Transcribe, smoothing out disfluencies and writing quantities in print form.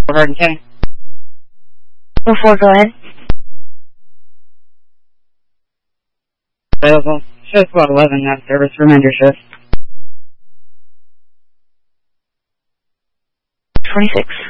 Garden County. 04, go ahead. Available. Show squad 11, not service. Remainder shift. 26.